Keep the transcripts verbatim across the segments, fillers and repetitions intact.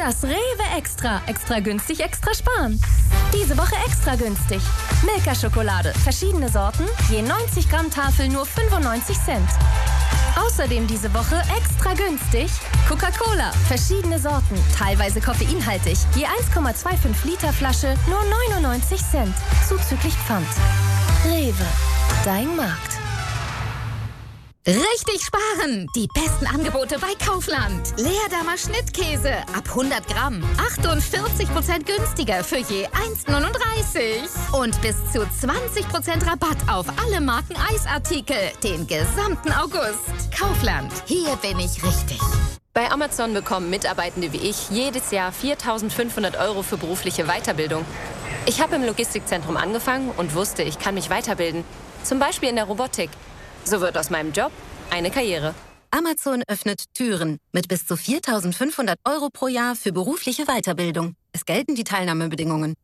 Das Rewe Extra. Extra günstig, extra sparen. Diese Woche extra günstig. Milka-Schokolade. Verschiedene Sorten. Je neunzig Gramm Tafel nur fünfundneunzig Cent. Außerdem diese Woche extra günstig. Coca-Cola. Verschiedene Sorten. Teilweise koffeinhaltig. Je eins Komma fünfundzwanzig Liter Flasche nur neunundneunzig Cent. Zuzüglich Pfand. Rewe. Dein Markt. Richtig sparen! Die besten Angebote bei Kaufland. Leerdammer Schnittkäse ab hundert Gramm. achtundvierzig Prozent günstiger für je eins Komma neununddreißig. Und bis zu zwanzig Prozent Rabatt auf alle Marken Eisartikel. Den gesamten August. Kaufland. Hier bin ich richtig. Bei Amazon bekommen Mitarbeitende wie ich jedes Jahr viertausendfünfhundert Euro für berufliche Weiterbildung. Ich habe im Logistikzentrum angefangen und wusste, ich kann mich weiterbilden. Zum Beispiel in der Robotik. So wird aus meinem Job eine Karriere. Amazon öffnet Türen mit bis zu viertausendfünfhundert Euro pro Jahr für berufliche Weiterbildung. Es gelten die Teilnahmebedingungen.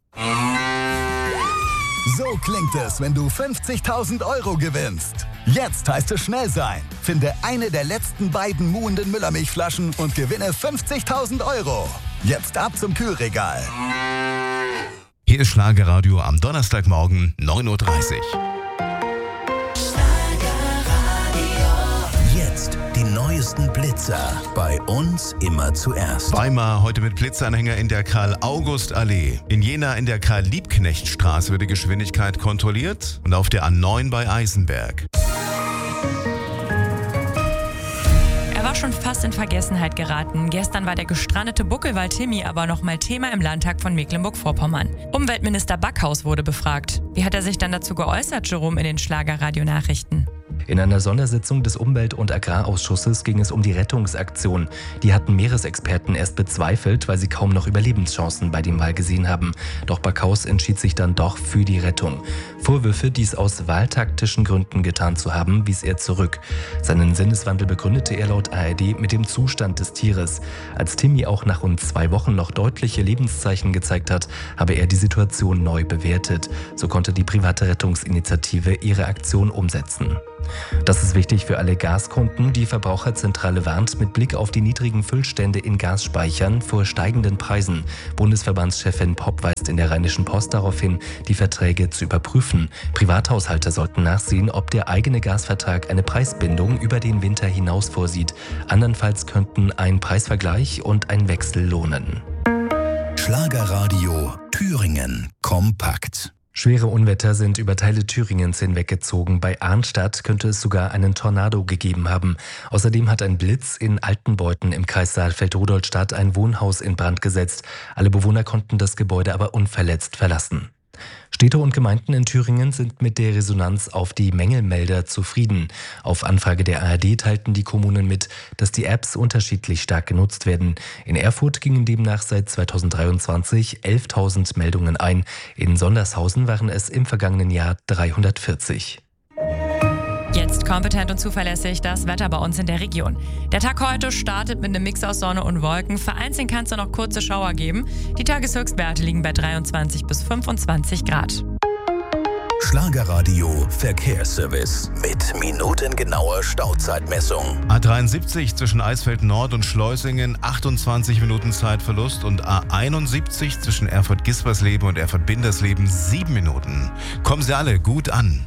So klingt es, wenn du fünfzigtausend Euro gewinnst. Jetzt heißt es schnell sein. Finde eine der letzten beiden muhenden Müllermilchflaschen und gewinne fünfzigtausend Euro. Jetzt ab zum Kühlregal. Hier ist Schlagerradio am Donnerstagmorgen neun Uhr dreißig. Die neuesten Blitzer. Bei uns immer zuerst. Weimar heute mit Blitzanhänger in der Karl-August-Allee. In Jena in der Karl-Liebknecht-Straße wird die Geschwindigkeit kontrolliert und auf der A neun bei Eisenberg. Er war schon fast in Vergessenheit geraten. Gestern war der gestrandete Buckelwald Timmy aber noch mal Thema im Landtag von Mecklenburg-Vorpommern. Umweltminister Backhaus wurde befragt. Wie hat er sich dann dazu geäußert, Jerome, in den Schlagerradio-Nachrichten? In einer Sondersitzung des Umwelt- und Agrarausschusses ging es um die Rettungsaktion. Die hatten Meeresexperten erst bezweifelt, weil sie kaum noch Überlebenschancen bei dem Wal gesehen haben. Doch Backhaus entschied sich dann doch für die Rettung. Vorwürfe, dies aus wahltaktischen Gründen getan zu haben, wies er zurück. Seinen Sinneswandel begründete er laut A R D mit dem Zustand des Tieres. Als Timmy auch nach rund zwei Wochen noch deutliche Lebenszeichen gezeigt hat, habe er die Situation neu bewertet. So konnte die private Rettungsinitiative ihre Aktion umsetzen. Das ist wichtig für alle Gaskunden. Die Verbraucherzentrale warnt mit Blick auf die niedrigen Füllstände in Gasspeichern vor steigenden Preisen. Bundesverbandschefin Popp weist in der Rheinischen Post darauf hin, die Verträge zu überprüfen. Privathaushalte sollten nachsehen, ob der eigene Gasvertrag eine Preisbindung über den Winter hinaus vorsieht. Andernfalls könnten ein Preisvergleich und ein Wechsel lohnen. Schlagerradio Thüringen kompakt. Schwere Unwetter sind über Teile Thüringens hinweggezogen. Bei Arnstadt könnte es sogar einen Tornado gegeben haben. Außerdem hat ein Blitz in Altenbeuthen im Kreis Saalfeld-Rudolstadt ein Wohnhaus in Brand gesetzt. Alle Bewohner konnten das Gebäude aber unverletzt verlassen. Städte und Gemeinden in Thüringen sind mit der Resonanz auf die Mängelmelder zufrieden. Auf Anfrage der A R D teilten die Kommunen mit, dass die Apps unterschiedlich stark genutzt werden. In Erfurt gingen demnach seit zweitausenddreiundzwanzig elftausend Meldungen ein. In Sondershausen waren es im vergangenen Jahr dreihundertvierzig. Jetzt kompetent und zuverlässig das Wetter bei uns in der Region. Der Tag heute startet mit einem Mix aus Sonne und Wolken. Vereinzelt kann es noch kurze Schauer geben. Die Tageshöchstwerte liegen bei dreiundzwanzig bis fünfundzwanzig Grad. Schlagerradio Verkehrsservice mit minutengenauer Stauzeitmessung. A dreiundsiebzig zwischen Eisfeld Nord und Schleusingen achtundzwanzig Minuten Zeitverlust und A einundsiebzig zwischen Erfurt-Gispersleben und Erfurt-Bindersleben sieben Minuten. Kommen Sie alle gut an.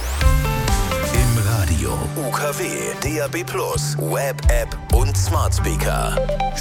Im Radio, U K W, D A B plus, Web-App und Smart Speaker.